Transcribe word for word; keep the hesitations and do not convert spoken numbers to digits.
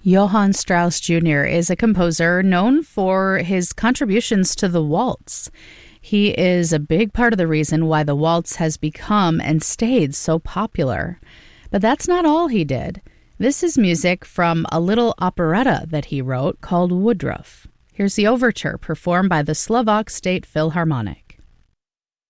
Johann Strauss Junior is a composer known for his contributions to the waltz. He is a big part of the reason why the waltz has become and stayed so popular. But that's not all he did. This is music from a little operetta that he wrote called Woodruff. Here's the overture performed by the Slovak State Philharmonic.